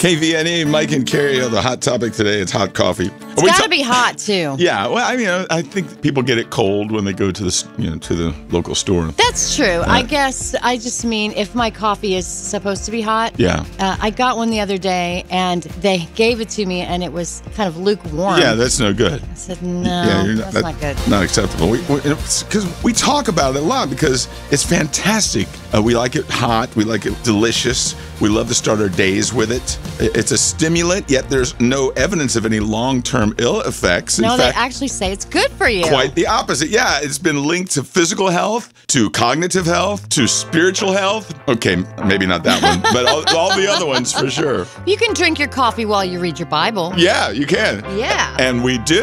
KVNE, Mike and Carrie. The hot topic today is hot coffee. It's got to be hot too. Yeah, well, I mean, I think people get it cold when they go to the to the local store. That's true. I guess I just mean if my coffee is supposed to be hot. Yeah. I got one the other day and they gave it to me and it was kind of lukewarm. Yeah, that's no good. I said no, that's not good. Not acceptable. Because we talk about it a lot because it's fantastic. We like it hot. We like it delicious. We love to start our days with it. It's a stimulant, yet there's no evidence of any long-term ill effects. In fact, they actually say it's good for you. Quite the opposite. Yeah, it's been linked to physical health, to cognitive health, to spiritual health. Okay, maybe not that one, but all the other ones for sure. You can drink your coffee while you read your Bible. Yeah, you can. Yeah. And we do.